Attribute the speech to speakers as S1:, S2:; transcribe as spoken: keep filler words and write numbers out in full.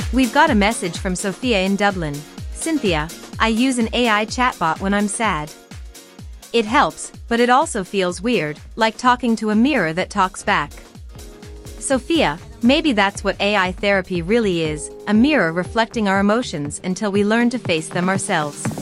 S1: We've got a message from Sophia in Dublin. Cynthia, I use an A I chatbot when I'm sad. It helps, but it also feels weird, like talking to a mirror that talks back. Sophia, maybe that's what A I therapy really is, a mirror reflecting our emotions until we learn to face them ourselves.